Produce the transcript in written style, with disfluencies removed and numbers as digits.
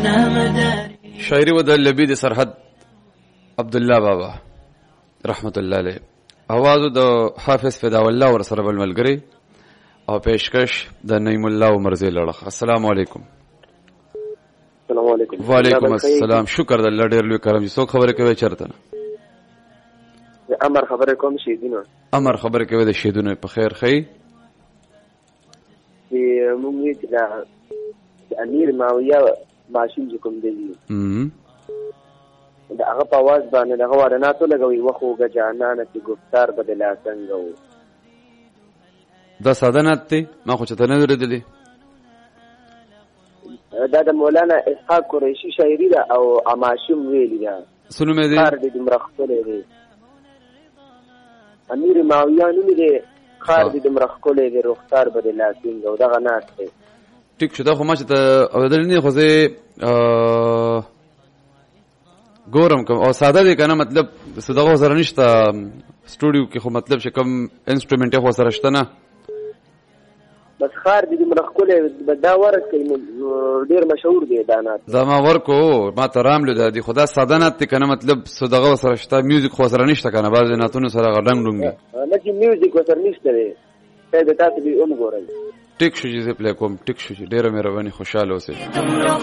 شاعری و د لبید سرحد عبدالله بابا رحمت الله علیه، आवाज د حافظ فدا الله ور سره بل ملګری او پیشکش د نعیم الله عمرزی لړخ. السلام علیکم. السلام علیکم. وعلیکم السلام. شکر د الله ډیر لوی کرم. څوک خبره کوي چرته نه؟ امر خبره کوم شیدونه. امر خبره کوي د شیدونه په خیر خی. موږ چې د امیر ماویه ماشین کوم دی دا هغه په आवाज باندې دغه ورناتو لګوي وخوګه جانانه چې گفتار بدلا څنګه و دا سادهنات دی. ما خو چته نه درېدلې. دا د مولانا اسحاق قریشی شاعری ده او اماشم ویلی ده. سنو مې دی خار دې مرخصله دی امیر ماویه نوم دی. خار دې مرخصله دی رختار بدلا څنګه و دغه نات دی. ټیک شو. دا خو ما چې ته اورېدل نه خو زه ګورم کوم او ساده دی کنه، مطلب صدغه سره نشته سټوډیو کې، خو مطلب چې کوم انسټرومنټ خو سره شته نه، بس خار دې مرخصله دا ورک ډیر مشهور دی دانات. دا ما ورکو ما ترام له دي خدا ساده نه تی کنه، مطلب صدغه سره شته میوزیک خو سره نشته کنه، بعض ناتونو سره غډنګ ډونګي نه چې میوزیک سره نشته دی. ته د تاسو به اون ګورئ. ټیک شو چې زه پلی کوم. ټیک شو چې ډیره مهرباني، خوشاله اوسئ.